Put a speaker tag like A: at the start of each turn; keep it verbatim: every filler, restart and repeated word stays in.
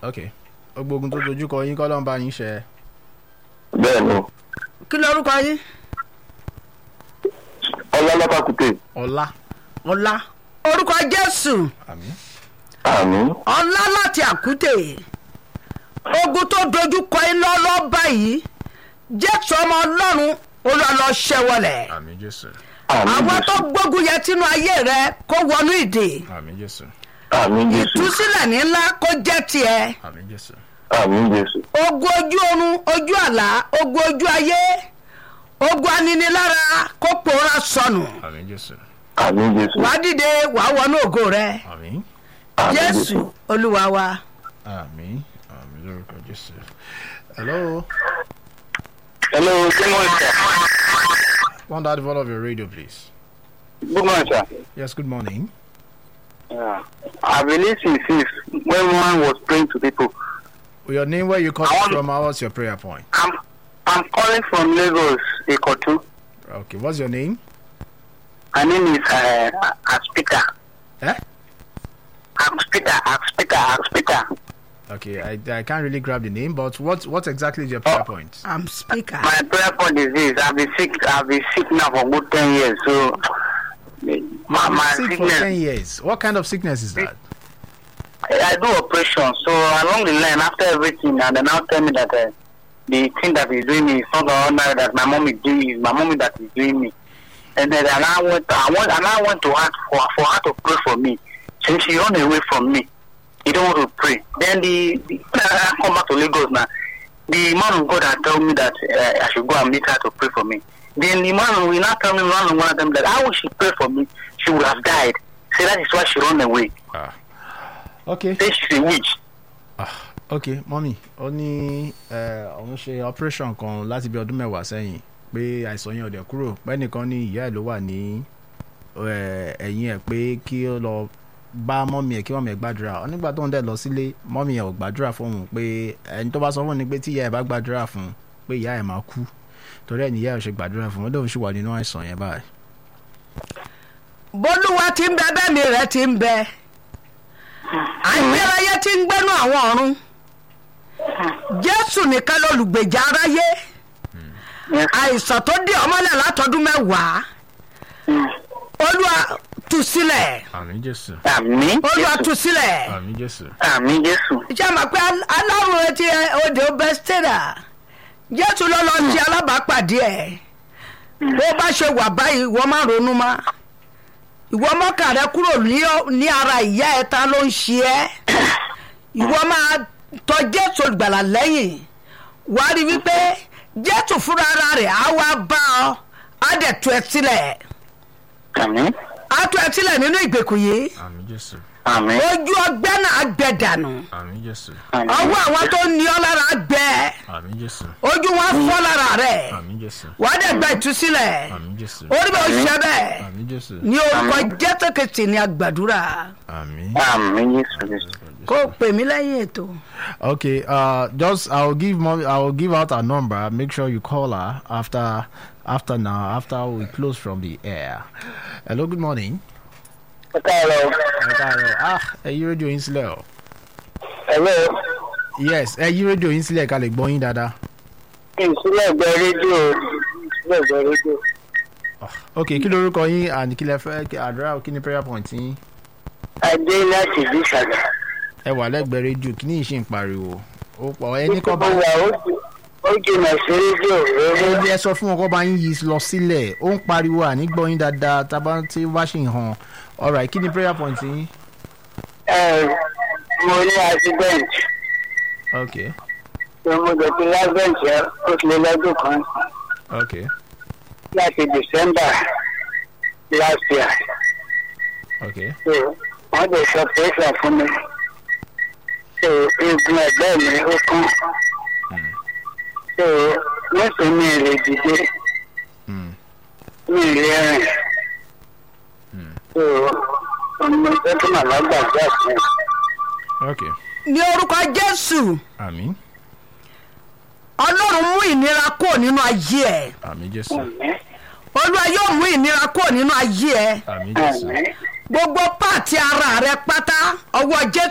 A: ok gbogbo ogun tó dojú kọ yín kọ́ ló ń bá yín ṣe.
B: bẹ́ẹ̀ ni
C: kí lorúkọ yín.
B: ọlá lápákúté.
A: ọlá.
C: ọlá. orúkọ jésù.
A: àmín.
B: àmín.
C: ọlá láti àkútè. ogun tó dojú kọ yín lọ́lọ́ báyìí jésù ọmọ ọlọ́run olùlọ ṣẹ́wọlẹ̀.
A: àmín jésù.
B: àmín
C: àwọn tó
B: jésù.
C: gbógun yẹ tínú ayé rẹ kó wọnú ìdè.
A: àmín jésù.
B: àmín jésù.
C: ìtúsílẹ̀ ní ńlá kó jẹ́ tiẹ̀.
A: àmín jésù.
B: àmín jésù.
C: ogun ojú oorun ojú àlá ogun ojú ayé ogun aninilára kó pòórá sọnù.
A: àmín jésù.
B: àmín jésù.
C: wàá dìde wàá wọnú ògo rẹ.
A: àmín.
B: àmín
C: jésù olúwa wa.
A: àmín. àmín lórúkọ jésù. hello.
B: hello good morning sir.
A: One that develop your radio, please.
B: good morning sir.
A: Yes, good morning.
B: Yeah. I believe in since when one was praying to people.
A: Your name, where you
B: I
A: calling
B: want-
A: from? What's your prayer point?
B: I'm I'm calling from Lagos, Ikotu.
A: Okay, what's your name?
B: My name is uh, Aspita.
A: Eh?
B: Aspita, Aspita, Aspita.
A: Okay, I, I can't really grab the name, but what what exactly is your prayer point?
C: I'm speaker.
B: My prayer point is this: I've been sick. I've been sick now for good ten years. So my my
A: Sick for ten
B: sickness.
A: years. What kind of sickness is that?
B: I, I do operation. So along the line, after everything, and they now tell me that uh, the thing that is doing me is not the ordinary that my mom is doing. Is my mommy that is doing me. And then and I went. I want. And I went to ask for for her to pray for me. Since she run away from me, he don't want to pray. Then the, the I come back to Lagos now. The man of God had told me that uh, I should go and meet her to pray for me. Then the man will not tell me one of one of them that how would she pray for me? She would have died. Say that is why she run away.
A: Ah. Okay.
B: Say she's a witch.
A: Ah. Okay, mommy. Ó ní ẹ òun ṣe operation kan láti bí ọdún mẹ́wàá sẹ́yìn pé àìsàn yẹn ò dẹ̀ kúrò. Bẹ́ẹ̀nìkan ní ìyá ẹ̀ ló wà ní ẹ, ẹ̀yìn ẹ̀ pé kí ó lọ bá mọ́mí ẹ̀ kí mọ́mí ẹ̀ gbàdúrà. Ó nígbà tó ń dẹ̀ lọ sílé mọ́mí ẹ̀ ò gbàdúrà fún òun pé ẹni tó bá sọ fún un ni pé tí ìyá ẹ̀ bá gbàdúrà fún un pé ìyá ẹ̀ máa kú. Torí ẹ̀ ní ìyá ẹ̀ ò ṣe gbàdúrà fún un. Ó lóun ṣì wà nínú àìsàn yẹn báyìí.
C: bólúwa ti ń bẹ bẹ́ẹ̀ mi rẹ̀ ti ń bẹ. àìgbéráyé ti ń gbẹ́nu àwọn ọ̀run. jésù nìkan lolùgbèjà aráyé.
B: Yes.
C: àìsàn tó dé ọmọlẹ̀ látọdún mẹ́wàá. olúwa tú sílẹ̀.
A: Àmín Jésù.
B: Àmín
C: olúwa
B: Jésù.
C: tú sílẹ̀.
A: Àmín Jésù.
B: Àmín Jésù.
C: ṣé àmọ́ pé aláwọ̀ etí òde bẹ́stẹ̀dà jésù ló lọ sí alábàápàdé ẹ̀ bó bá ṣe wà báyìí ìwọ má ronú má ìwọ mọ́kà rẹ kúrò ní- ní ara ìyá ẹ̀ ta ló ń ṣe ẹ́ ìwọ máa tọ jésù gbàlà lẹ́yìn wá rí wípé jésù fúnra ara rẹ̀ á wá bá ọ á dẹ̀ tú ẹ sílẹ̀
B: Àmín.
C: á tú ẹ sílẹ̀ nínú ìgbèkùn yìí
A: Àmín Jésù.
B: Àmín.
C: ojú ọgbẹ́ náà gbẹ dànù
A: Àmín Jésù.
C: ọwọ́ àwọn tó ní ọ lára gbẹ
A: Àmín Jésù.
C: ojú wọn fọ́ lára rẹ̀
A: Àmín Jésù.
C: wàá dẹ̀ gba ìtúsílẹ̀
A: Àmín Jésù.
C: orí bẹ́ẹ̀ ó ṣe bẹ́ẹ̀
A: Àmín Jésù.
C: ní orúkọ jésù kìtì ní àgbàdúrà
A: Àmín.
B: Àmín Jésù Kristi.
C: kó o pè mí lẹ́yìn ètò.
A: Okay, uh, just I'll give mom, I'll give out her number. Make sure you call her after after now after we close from the air. Hello, good morning.
B: Ẹ káàárọ̀.
A: Ẹ káàárọ̀. Ah, ẹ yí rédíò yín sílẹ̀ o.
B: Hello.
A: Yes, ẹ yí rédíò yín sílẹ̀ ká lè gbọ́ yín dáadáa.
B: Ìsílẹ̀ gbọ́ rédíò. Ìsílẹ̀ gbọ́ rédíò.
A: Okay, kí lorúkọ yín and kí lẹ fẹ́ kí àdúrà kí ni prayer point yín?
B: Adé láti ìlú Ìṣàgà.
A: Ẹ wà lẹ́gbẹ̀ẹ́ rédíò kí ni ìṣe ń pariwo? Ó pọ̀ ẹni kọ́ bá
B: Ó wà ó jù- ó jìnà sí rédíò.
A: ẹni ẹ sọ fún wọn kọ́ bá yín yí lọ sílẹ̀. Ó ń pariwo àní gbọ́ yín dáadáa tábà tí wá ṣì ń hàn. Alright, kí ni prayer point yín?
B: Ẹ mo ní accident.
A: Okay,
B: Ṣé mo jẹ pé accident yẹn ó ti lé lọ́dún kan
A: okay,
B: láti December last year.
A: okay.
B: So wọ́n lè sọ pẹ́sà fún mi. So eegun ẹ̀gbẹ́ mi ó kán. So nítorí mi ò lè dìde.
A: Mm.
B: Mi ò lè rìn. So ọmọ ìjọ tó màmá gbàgbọ́ fún mi.
A: Okay.
C: ní orúkọ jésù
A: Àmín.
C: ọlọ́run mú ìnira kúrò nínú ayé ẹ̀
A: Àmín Jésù.
C: olúwa yóò mú ìnira kúrò nínú ayé ẹ̀
A: Àmín Jésù.
B: Àmín.
C: gbogbo páàtì ara rẹ pátá ọwọ́ jésù